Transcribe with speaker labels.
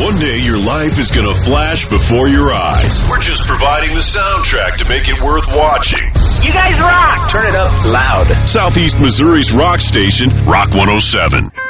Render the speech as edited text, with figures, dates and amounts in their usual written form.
Speaker 1: One day your life is going to flash before your eyes. We're just providing the soundtrack to make it worth watching.
Speaker 2: You guys rock!
Speaker 3: Turn it up loud.
Speaker 1: Southeast Missouri's rock station, Rock 107.